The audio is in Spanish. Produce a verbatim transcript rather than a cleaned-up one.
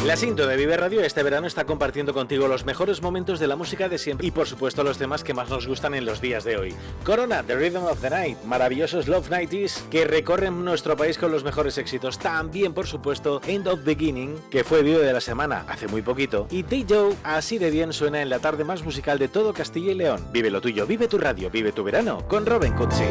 La Cinto de Vive Radio este verano está compartiendo contigo los mejores momentos de la música de siempre y por supuesto los temas que más nos gustan en los días de hoy. Corona, The Rhythm of the Night, maravillosos Love nineties que recorren nuestro país con los mejores éxitos. También por supuesto End of Beginning, que fue vídeo de la semana hace muy poquito. Y Day Joe, así de bien suena en la tarde más musical de todo Castilla y León. Vive lo tuyo, vive tu radio, vive tu verano con Robin Cutsi.